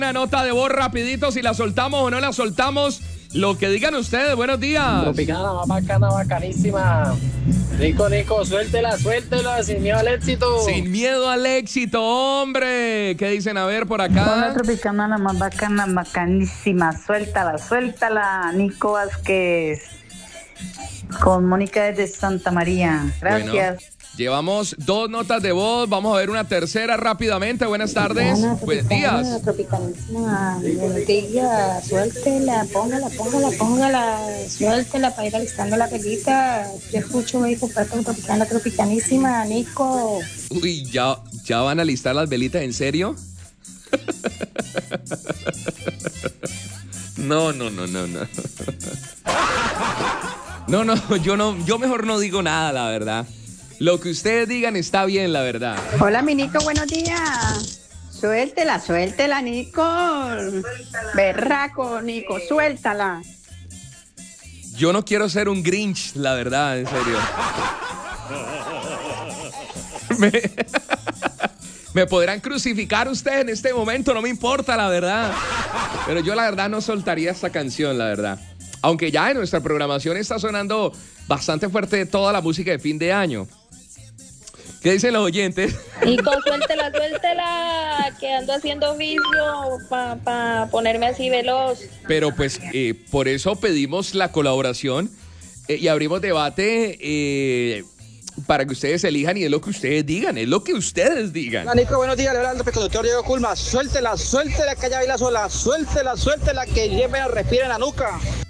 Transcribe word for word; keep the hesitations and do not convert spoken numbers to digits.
Una nota de voz rapidito, si la soltamos o no la soltamos, lo que digan ustedes. Buenos días. Tropicana, más bacana, bacanísima. Nico, Nico, suéltela, suéltela, sin miedo al éxito. Sin miedo al éxito, hombre. ¿Qué dicen? A ver, por acá. Hola, Tropicana, la más bacana, bacanísima. Suéltala, suéltala. Nico Vázquez. Con Mónica desde Santa María. Gracias. Bueno, llevamos dos notas de voz. Vamos a ver una tercera rápidamente. Buenas tardes. Tropicana, Buenos días. Tropicanísima, buenos días, suéltela, póngala, póngala, póngala, suéltela para ir alistando la pelita. Yo escucho muy completo Tropicana, Tropicanísima, Nico. Uy, ¿ya, ya van a listar las velitas? ¿En serio? No, no, no, no, no. No, no, yo no, yo mejor no digo nada, la verdad. Lo que ustedes digan está bien, la verdad. Hola, mi Nico, buenos días. Suéltela, suéltela, Nico. Berraco, Nico, suéltala. Yo no quiero ser un Grinch, la verdad, en serio. Me, me podrán crucificar ustedes en este momento, no me importa, la verdad. Pero yo, la verdad, no soltaría esta canción, la verdad. Aunque ya en nuestra programación está sonando bastante fuerte toda la música de fin de año. ¿Qué dicen los oyentes? Nico, suéltela, suéltela, que ando haciendo oficio para pa ponerme así veloz. Pero pues eh, por eso pedimos la colaboración eh, y abrimos debate eh, para que ustedes elijan, y es lo que ustedes digan, es lo que ustedes digan. Hola, Nico, buenos días, le habla el conductor Diego Culma. Suéltela, suéltela, que allá baila sola. Suéltela, suéltela, que lleven a respirar en la nuca.